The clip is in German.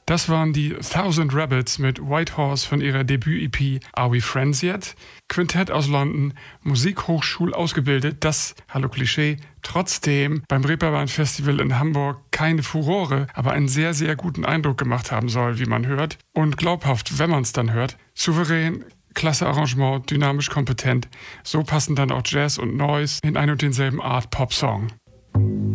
Das waren die Thousand Rabbits mit White Horse von ihrer Debüt-EP Are We Friends Yet? Quintett aus London, Musikhochschul ausgebildet, das, hallo Klischee, trotzdem beim Reeperbahn Festival in Hamburg keine Furore, aber einen sehr, sehr guten Eindruck gemacht haben soll, wie man hört. Und glaubhaft, wenn man es dann hört. Souverän, klasse Arrangement, dynamisch kompetent. So passen dann auch Jazz und Noise in ein und denselben Art-Pop-Song.